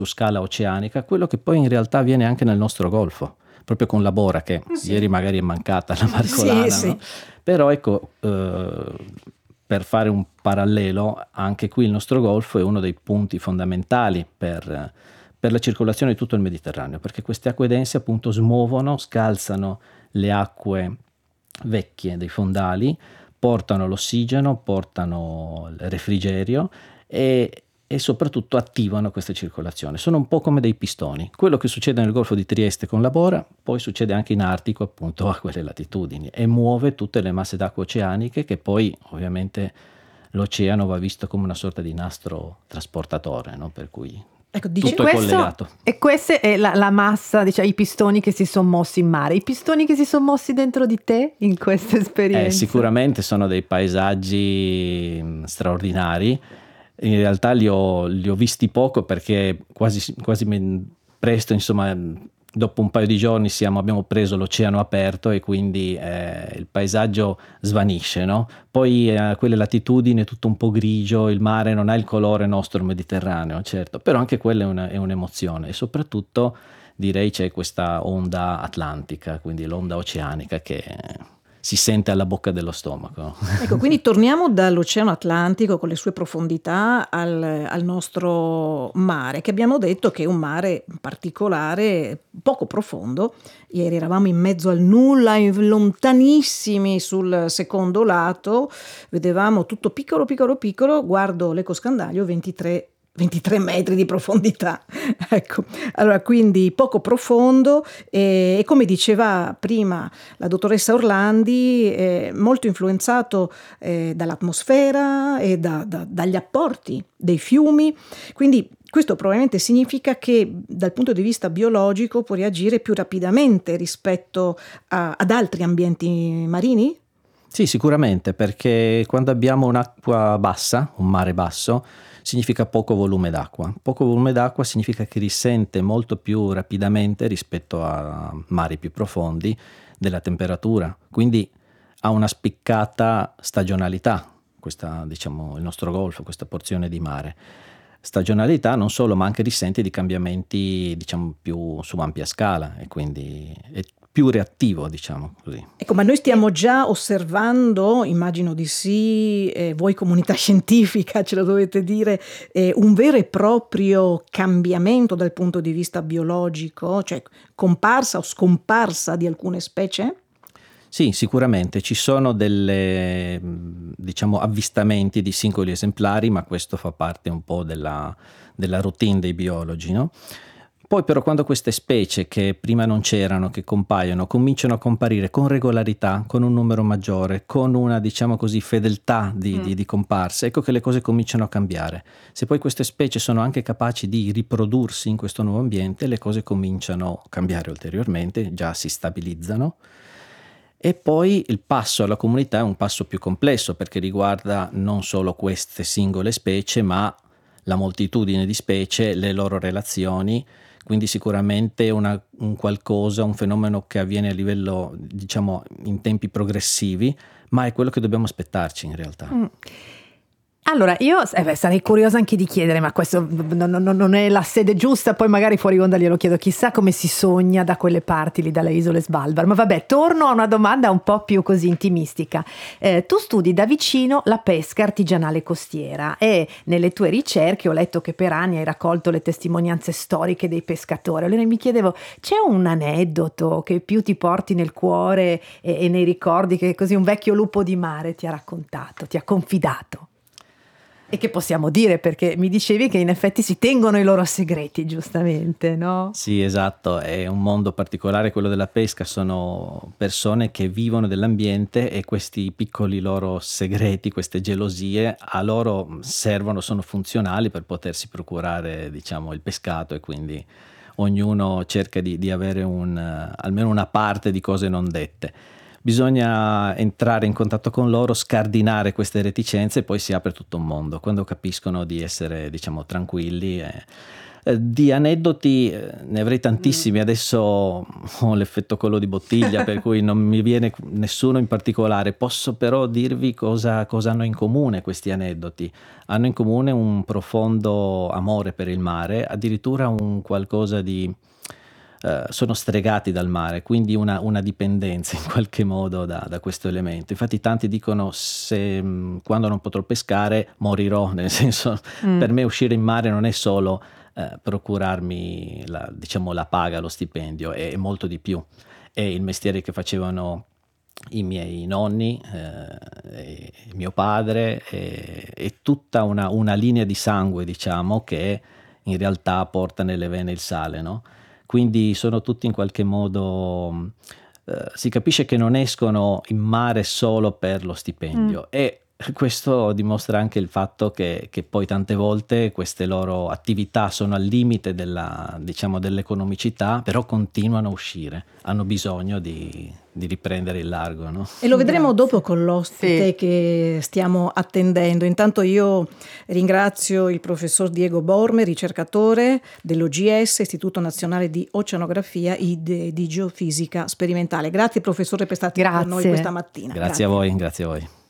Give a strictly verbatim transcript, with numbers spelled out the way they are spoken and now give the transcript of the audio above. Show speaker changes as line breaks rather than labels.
su scala oceanica, quello che poi in realtà avviene anche nel nostro golfo, proprio con la Bora, che
sì.
ieri magari è mancata la Marcolana,
sì,
no?
sì.
Però ecco, eh, per fare un parallelo, anche qui il nostro golfo è uno dei punti fondamentali per, per la circolazione di tutto il Mediterraneo, perché queste acque dense appunto smuovono, scalzano le acque vecchie dei fondali, portano l'ossigeno, portano il refrigerio e, e soprattutto attivano questa circolazione. Sono un po' come dei pistoni. Quello che succede nel Golfo di Trieste con la Bora, poi succede anche in Artico, appunto a quelle latitudini, e muove tutte le masse d'acqua oceaniche che poi ovviamente l'oceano va visto come una sorta di nastro trasportatore, no? Per cui
Ecco, dice
tutto è
questo,
collegato.
E questa è la, la massa, diciamo, i pistoni che si sono mossi in mare. I pistoni che si sono mossi dentro di te in questa esperienza?
Eh, sicuramente sono dei paesaggi mh, straordinari. In realtà li ho, li ho visti poco perché quasi, quasi me- presto, insomma, dopo un paio di giorni siamo, abbiamo preso l'oceano aperto e quindi eh, il paesaggio svanisce, no? Poi eh, a quelle latitudini è tutto un po' grigio, il mare non ha il colore nostro mediterraneo, certo, però anche quella è, una, è un'emozione e soprattutto direi c'è questa onda atlantica, quindi l'onda oceanica che si sente alla bocca dello stomaco.
Ecco, quindi torniamo dall'Oceano Atlantico con le sue profondità al, al nostro mare, che abbiamo detto che è un mare particolare, poco profondo. Ieri eravamo in mezzo al nulla, lontanissimi sul secondo lato, vedevamo tutto piccolo, piccolo, piccolo, guardo l'ecoscandaglio, ventitré ventitré metri di profondità, ecco, allora quindi poco profondo e, e come diceva prima la dottoressa Orlandi, eh, molto influenzato eh, dall'atmosfera e da, da, dagli apporti dei fiumi, quindi questo probabilmente significa che dal punto di vista biologico può reagire più rapidamente rispetto a, ad altri ambienti marini?
Sì, sicuramente, perché quando abbiamo un'acqua bassa, un mare basso, significa poco volume d'acqua. Poco volume d'acqua significa che risente molto più rapidamente rispetto a mari più profondi della temperatura, quindi ha una spiccata stagionalità, questa, diciamo, il nostro golfo, questa porzione di mare. Stagionalità non solo, ma anche risente di cambiamenti, diciamo, più su ampia scala e quindi è più reattivo, diciamo così.
Ecco, ma noi stiamo già osservando, immagino di sì, eh, voi comunità scientifica ce lo dovete dire, eh, un vero e proprio cambiamento dal punto di vista biologico, cioè comparsa o scomparsa di alcune specie?
Sì, sicuramente ci sono delle, diciamo, avvistamenti di singoli esemplari, ma questo fa parte un po' della, della routine dei biologi, no? Poi però quando queste specie che prima non c'erano, che compaiono, cominciano a comparire con regolarità, con un numero maggiore, con una, diciamo così, fedeltà di, mm. di, di comparse, ecco che le cose cominciano a cambiare. Se poi queste specie sono anche capaci di riprodursi in questo nuovo ambiente, le cose cominciano a cambiare ulteriormente, già si stabilizzano. E poi il passo alla comunità è un passo più complesso perché riguarda non solo queste singole specie, ma la moltitudine di specie, le loro relazioni, quindi sicuramente una, un qualcosa, un fenomeno che avviene a livello, diciamo, in tempi progressivi, ma è quello che dobbiamo aspettarci in realtà.
Mm. Allora, io eh beh, sarei curiosa anche di chiedere, ma questo non, non, non è la sede giusta, poi magari fuori onda glielo chiedo, chissà come si sogna da quelle parti lì, dalle isole Svalbard. Ma vabbè, torno a una domanda un po' più così intimistica. Eh, tu studi da vicino la pesca artigianale costiera e nelle tue ricerche ho letto che per anni hai raccolto le testimonianze storiche dei pescatori. Allora mi chiedevo, c'è un aneddoto che più ti porti nel cuore e, e nei ricordi che così un vecchio lupo di mare ti ha raccontato, ti ha confidato? E che possiamo dire, perché mi dicevi che in effetti si tengono i loro segreti, giustamente, no?
Sì, esatto, è un mondo particolare quello della pesca, sono persone che vivono dell'ambiente e questi piccoli loro segreti, queste gelosie, a loro servono, sono funzionali per potersi procurare, diciamo, il pescato e quindi ognuno cerca di, di avere un, almeno una parte di cose non dette. Bisogna entrare in contatto con loro, scardinare queste reticenze e poi si apre tutto un mondo. Quando capiscono di essere, diciamo, tranquilli, eh, Eh, di aneddoti eh, ne avrei tantissimi, adesso ho l'effetto collo di bottiglia per cui non mi viene nessuno in particolare. Posso però dirvi cosa, cosa hanno in comune questi aneddoti. Hanno in comune un profondo amore per il mare, addirittura un qualcosa di... Uh, sono stregati dal mare, quindi una, una dipendenza in qualche modo da, da questo elemento. Infatti tanti dicono se mh, quando non potrò pescare morirò, nel senso mm. per me uscire in mare non è solo uh, procurarmi la, diciamo, la paga, lo stipendio, è, è molto di più. È il mestiere che facevano i miei nonni, eh, mio padre, è, è tutta una, una linea di sangue, diciamo, che in realtà porta nelle vene il sale, no? Quindi sono tutti in qualche modo, eh, si capisce che non escono in mare solo per lo stipendio mm. e questo dimostra anche il fatto che, che poi tante volte queste loro attività sono al limite della, diciamo, dell'economicità, però continuano a uscire, hanno bisogno di, di riprendere il largo, no?
E lo vedremo Grazie. dopo con l'ospite
sì.
che stiamo attendendo. Intanto io ringrazio il professor Diego Borme, ricercatore dell'O G S, Istituto Nazionale di Oceanografia e di Geofisica Sperimentale. Grazie professore per stare con noi questa mattina.
Grazie, Grazie a voi, grazie a voi.